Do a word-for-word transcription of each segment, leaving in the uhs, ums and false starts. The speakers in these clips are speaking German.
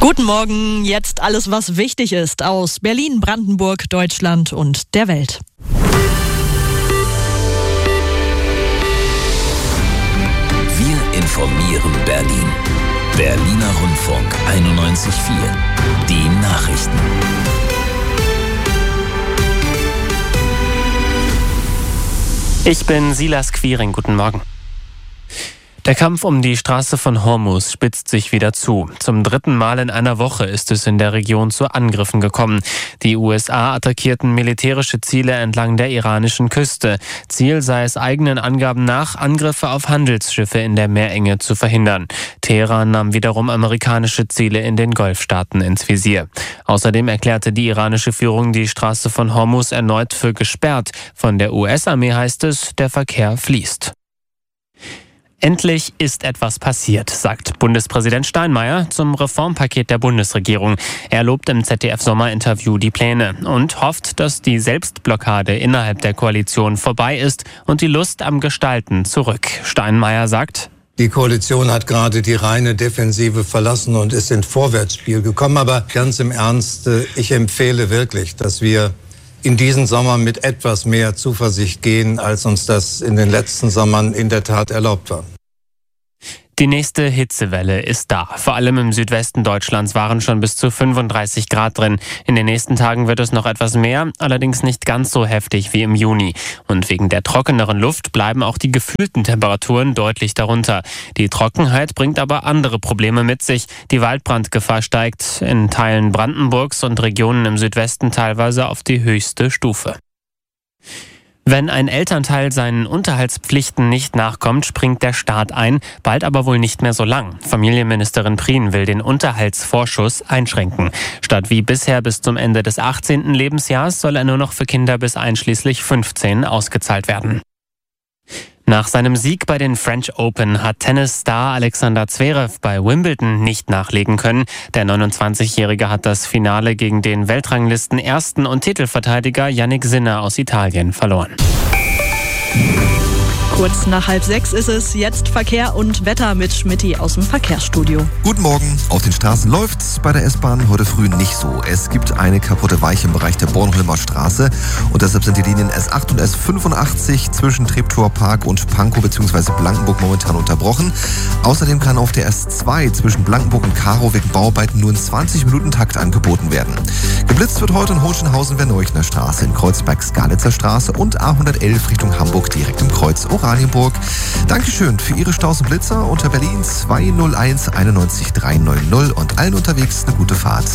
Guten Morgen, jetzt alles, was wichtig ist aus Berlin, Brandenburg, Deutschland und der Welt. Wir informieren Berlin. Berliner Rundfunk einundneunzig Komma vier. Die Nachrichten. Ich bin Silas Quiring. Guten Morgen. Der Kampf um die Straße von Hormuz spitzt sich wieder zu. Zum dritten Mal in einer Woche ist es in der Region zu Angriffen gekommen. Die U S A attackierten militärische Ziele entlang der iranischen Küste. Ziel sei es eigenen Angaben nach, Angriffe auf Handelsschiffe in der Meerenge zu verhindern. Teheran nahm wiederum amerikanische Ziele in den Golfstaaten ins Visier. Außerdem erklärte die iranische Führung die Straße von Hormuz erneut für gesperrt. Von der U S-Armee heißt es, der Verkehr fließt. Endlich ist etwas passiert, sagt Bundespräsident Steinmeier zum Reformpaket der Bundesregierung. Er lobt im Z D F-Sommerinterview die Pläne und hofft, dass die Selbstblockade innerhalb der Koalition vorbei ist und die Lust am Gestalten zurück. Steinmeier sagt: Die Koalition hat gerade die reine Defensive verlassen und ist ins Vorwärtsspiel gekommen. Aber ganz im Ernst, ich empfehle wirklich, dass wir in diesen Sommer mit etwas mehr Zuversicht gehen, als uns das in den letzten Sommern in der Tat erlaubt war. Die nächste Hitzewelle ist da. Vor allem im Südwesten Deutschlands waren schon bis zu fünfunddreißig Grad drin. In den nächsten Tagen wird es noch etwas mehr, allerdings nicht ganz so heftig wie im Juni. Und wegen der trockeneren Luft bleiben auch die gefühlten Temperaturen deutlich darunter. Die Trockenheit bringt aber andere Probleme mit sich. Die Waldbrandgefahr steigt in Teilen Brandenburgs und Regionen im Südwesten teilweise auf die höchste Stufe. Wenn ein Elternteil seinen Unterhaltspflichten nicht nachkommt, springt der Staat ein, bald aber wohl nicht mehr so lang. Familienministerin Prien will den Unterhaltsvorschuss einschränken. Statt wie bisher bis zum Ende des achtzehnten Lebensjahres soll er nur noch für Kinder bis einschließlich fünfzehn ausgezahlt werden. Nach seinem Sieg bei den French Open hat Tennisstar Alexander Zverev bei Wimbledon nicht nachlegen können. Der neunundzwanzigjährige hat das Finale gegen den Weltranglisten-Ersten und Titelverteidiger Jannik Sinner aus Italien verloren. Kurz nach halb sechs ist es, jetzt Verkehr und Wetter mit Schmitty aus dem Verkehrsstudio. Guten Morgen. Auf den Straßen läuft's bei der S-Bahn heute früh nicht so. Es gibt eine kaputte Weiche im Bereich der Bornholmer Straße und deshalb sind die Linien S acht und S fünfundachtzig zwischen Treptower Park und Pankow bzw. Blankenburg momentan unterbrochen. Außerdem kann auf der S zwei zwischen Blankenburg und Karow wegen Bauarbeiten nur in zwanzig Minuten Takt angeboten werden. Geblitzt wird heute in Hohenschönhausen-Verneuchner Straße, in Kreuzberg-Skalitzer Straße und A hundertelf Richtung Hamburg direkt im Kreuz Oranienburg. Dankeschön für Ihre Staus und Blitzer unter Berlin zwei null eins einundneunzig dreihundertneunzig und allen unterwegs eine gute Fahrt.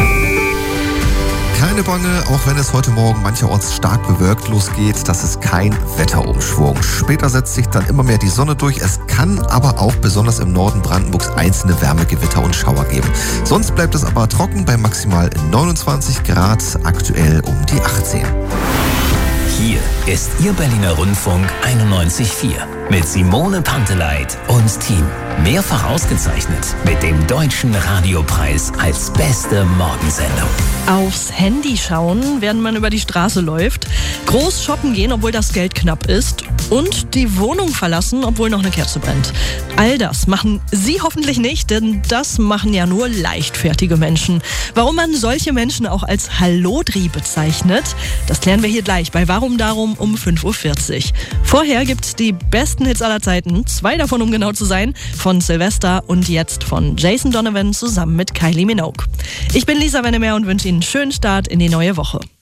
Keine Bange, auch wenn es heute Morgen mancherorts stark bewölkt losgeht, das ist kein Wetterumschwung. Später setzt sich dann immer mehr die Sonne durch. Es kann aber auch besonders im Norden Brandenburgs einzelne Wärmegewitter und Schauer geben. Sonst bleibt es aber trocken bei maximal neunundzwanzig Grad, aktuell um die achtzehn. Hier ist Ihr Berliner Rundfunk einundneunzig Komma vier mit Simone Panteleit und Team. Mehrfach ausgezeichnet mit dem Deutschen Radiopreis als beste Morgensendung. Aufs Handy schauen, während man über die Straße läuft. Groß shoppen gehen, obwohl das Geld knapp ist. Und die Wohnung verlassen, obwohl noch eine Kerze brennt. All das machen Sie hoffentlich nicht, denn das machen ja nur leichtfertige Menschen. Warum man solche Menschen auch als Hallodri bezeichnet, das klären wir hier gleich bei Warum Darum um fünf Uhr vierzig. Vorher gibt's die besten Hits aller Zeiten, zwei davon um genau zu sein, von Silvester und jetzt von Jason Donovan zusammen mit Kylie Minogue. Ich bin Lisa Wennemer und wünsche Ihnen einen schönen Start in die neue Woche.